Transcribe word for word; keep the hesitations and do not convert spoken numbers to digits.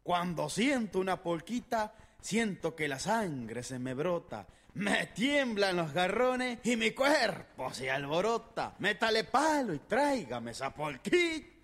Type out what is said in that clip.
Cuando siento una polquita, siento que la sangre se me brota. Me tiemblan los garrones y mi cuerpo se alborota. Métale palo y tráigame esa polquita.